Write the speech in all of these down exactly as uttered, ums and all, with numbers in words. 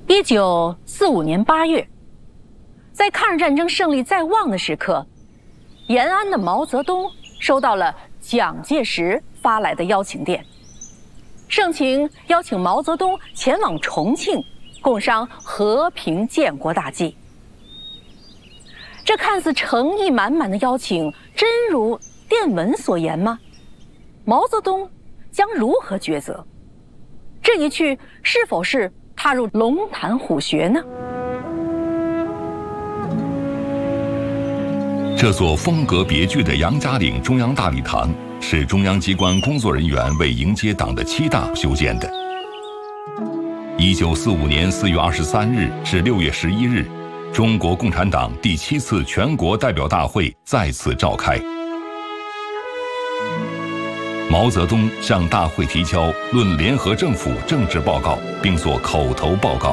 一九四五年八月，在抗日战争胜利在望的时刻，延安的毛泽东收到了蒋介石发来的邀请电，盛情邀请毛泽东前往重庆，共商和平建国大计。这看似诚意满满的邀请，真如电文所言吗？毛泽东将如何抉择？这一去是否是踏入龙潭虎穴呢？ 这座风格别具的杨家岭中央大礼堂是中央机关工作人员为迎接党的七大修建的。一九四五年四月二十三日至六月十一日，中国共产党第七次全国代表大会在此召开。毛泽东向大会提交《论联合政府政治报告》，并作口头报告。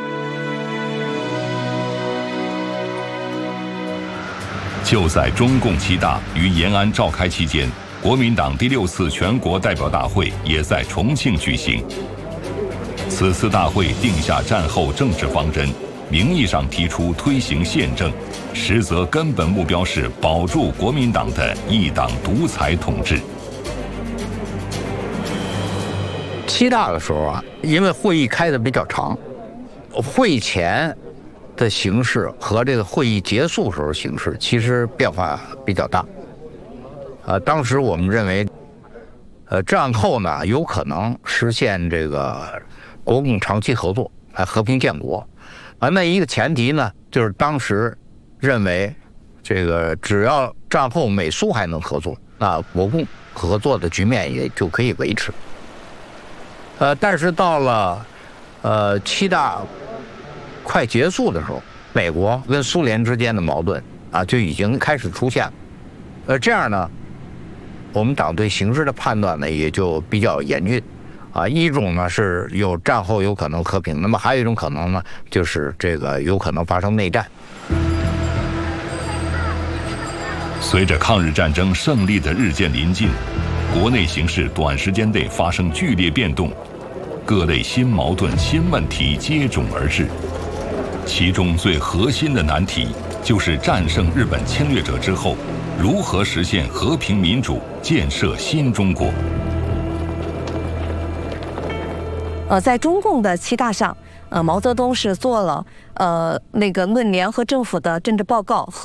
就在中共七大于延安召开期间，国民党第六次全国代表大会也在重庆举行。此次大会定下战后政治方针，名义上提出推行宪政，实则根本目标是保住国民党的一党独裁统治。 七大的时候啊，因为会议开得比较长，会前的形势和这个会议结束时候形势其实变化比较大。呃，当时我们认为，呃，战后呢有可能实现这个国共长期合作，来和平建国。啊，那一个前提呢，就是当时认为，这个只要战后美苏还能合作，那国共合作的局面也就可以维持。呃，但是到了呃七大快结束的时候，美国跟苏联之间的矛盾啊就已经开始出现了。呃，这样呢，我们党对形势的判断呢也就比较严峻。啊，一种呢是有战后有可能和平，那么还有一种可能呢，就是这个有可能发生内战。 随着抗日战争胜利的日渐临近，国内形势短时间内发生剧烈变动，各类新矛盾、新问题接踵而至。其中最核心的难题，就是战胜日本侵略者之后，如何实现和平民主，建设新中国。 呃，在中共的七大上，呃，毛泽东是做了呃那个论联合政府的政治报告和。